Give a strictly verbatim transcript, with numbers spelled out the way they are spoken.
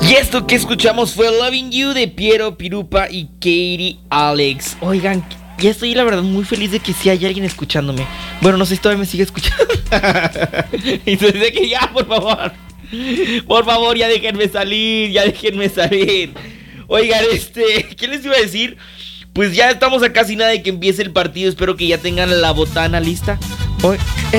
Y esto que escuchamos fue Loving You de Piero Pirupa y Katie Alex. Oigan, ya estoy la verdad muy feliz de que sí hay alguien escuchándome. Bueno, no sé si todavía me sigue escuchando. Entonces de que ya, por favor. Por favor, ya déjenme salir, ya déjenme salir. Oigan, este, ¿qué les iba a decir? Pues ya estamos a casi nada de que empiece el partido. Espero que ya tengan la botana lista. Hoy,